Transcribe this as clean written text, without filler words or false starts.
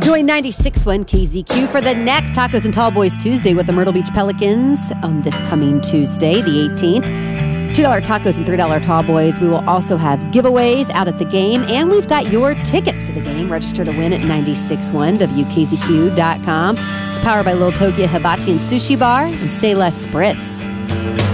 Join 96.1 KZQ for the next Tacos and Tall Boys Tuesday with the Myrtle Beach Pelicans on this coming Tuesday, the 18th. $2 tacos and $3 tall boys. We will also have giveaways out at the game, and we've got your tickets to the game. Register to win at 961WKZQ.com. It's powered by Little Tokyo Hibachi and Sushi Bar and Say Less Spritz.